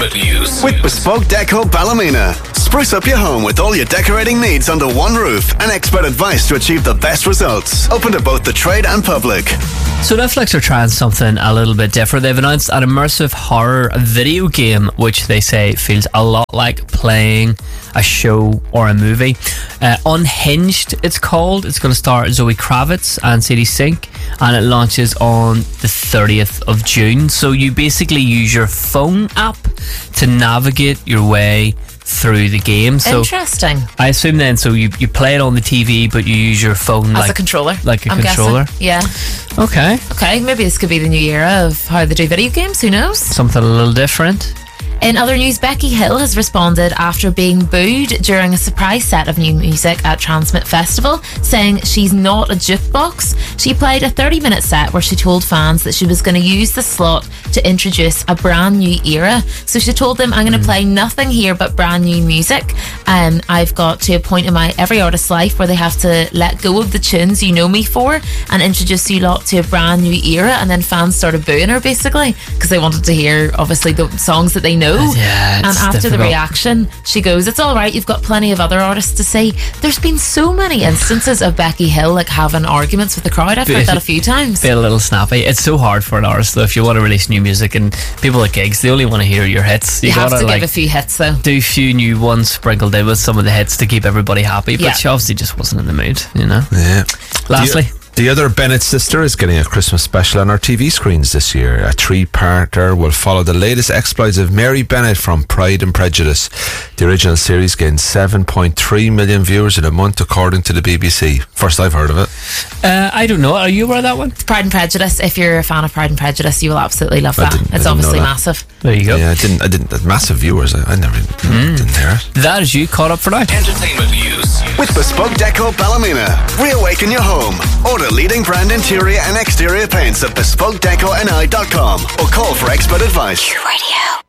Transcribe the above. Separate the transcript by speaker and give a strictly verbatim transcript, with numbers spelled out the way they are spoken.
Speaker 1: Entertainment news
Speaker 2: with Bespoke Deco Ballymena. Spruce up your home with all your decorating needs under one roof and expert advice to achieve the best results. Open to both the trade and public.
Speaker 3: So Netflix are trying something a little bit different. They've announced an immersive horror video game which they say feels a lot like playing a show or a movie. Uh, Unhinged, it's called. It's going to star Zoe Kravitz and Sadie Sink, and it launches on the thirtieth of June. So you basically use your phone app to navigate your way through the game. So
Speaker 4: interesting.
Speaker 3: I assume then, so you, you play it on the T V, but you use your phone
Speaker 4: as
Speaker 3: like
Speaker 4: a controller.
Speaker 3: Like a
Speaker 4: I'm
Speaker 3: controller.
Speaker 4: Guessing. Yeah.
Speaker 3: Okay.
Speaker 4: Okay, maybe this could be the new era of how they do video games. Who knows?
Speaker 3: Something a little different.
Speaker 4: In other news, Becky Hill has responded after being booed during a surprise set of new music at Transmit Festival, saying she's not a jukebox. She played a thirty minute set where she told fans that she was going to use the slot to introduce a brand new era. So she told them, I'm going to play nothing here but brand new music. Um, I've got to a point in my every artist's life where they have to let go of the tunes you know me for and introduce you lot to a brand new era. And then fans started booing her basically because they wanted to hear obviously the songs that they know.
Speaker 3: Yeah,
Speaker 4: and after
Speaker 3: difficult.
Speaker 4: the reaction, she goes, it's all right, you've got plenty of other artists to see. There's been so many instances of Becky Hill like having arguments with the crowd. I've heard that a few times.
Speaker 3: Be a little snappy. It's so hard for an artist though. If you want to release new music, and people at gigs, they only want to hear your hits.
Speaker 4: You, you have
Speaker 3: gotta,
Speaker 4: to
Speaker 3: like,
Speaker 4: give a few hits though.
Speaker 3: Do a few new ones sprinkled in with some of the hits to keep everybody happy. But
Speaker 4: Yeah.
Speaker 3: she obviously just wasn't in the mood, you know.
Speaker 5: Yeah.
Speaker 3: Lastly,
Speaker 5: The, the other Bennett sister is getting a Christmas special on our T V screens this year. A three-parter will follow the latest exploits of Mary Bennett from Pride and Prejudice. The original series gained seven point three million viewers in a month, according to the B B C. First I've heard of it.
Speaker 3: uh, I don't know. Are you aware of that one?
Speaker 4: Pride and Prejudice. If you're a fan of Pride and Prejudice, you will absolutely love
Speaker 5: I
Speaker 4: that.
Speaker 5: didn't- I
Speaker 4: It's
Speaker 5: didn't
Speaker 4: obviously
Speaker 5: know that.
Speaker 4: massive.
Speaker 3: There you go.
Speaker 5: Yeah, I didn't. I didn't. Massive viewers. I, I never mm. didn't hear it.
Speaker 3: That is you caught up for now.
Speaker 1: Entertainment news
Speaker 2: With Bespoke Deco Ballymena. Reawaken your home. Order leading brand interior and exterior paints at bespoke deco n i dot com or call for expert advice.
Speaker 6: Radio.